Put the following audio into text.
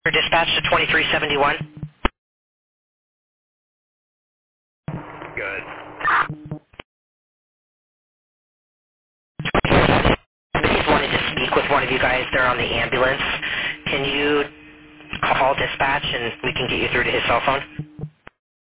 For dispatch to 2371. Good. Somebody's wanted to speak with one of you guys there on the ambulance. Can you call dispatch and we can get you through to his cell phone?